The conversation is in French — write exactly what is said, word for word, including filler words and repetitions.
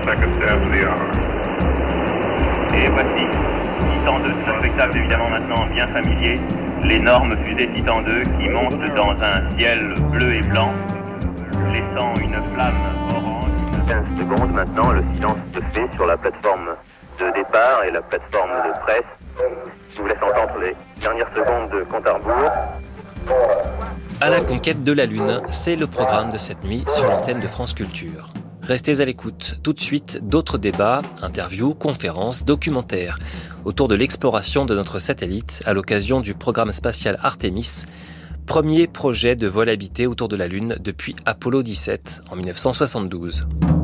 seconds after the hour. Et voici Titan deux, c'est un spectacle évidemment maintenant bien familier. L'énorme fusée Titan deux qui monte dans un ciel bleu et blanc, laissant une flamme orange. quinze secondes maintenant, le silence se fait sur la plateforme de départ et la plateforme de presse. Je vous laisse entendre les dernières secondes de compte à rebours. À la conquête de la Lune, c'est le programme de cette nuit sur l'antenne de France Culture. Restez à l'écoute. Tout de suite, d'autres débats, interviews, conférences, documentaires autour de l'exploration de notre satellite à l'occasion du programme spatial Artemis, premier projet de vol habité autour de la Lune depuis Apollo dix-sept en dix-neuf cent soixante-douze.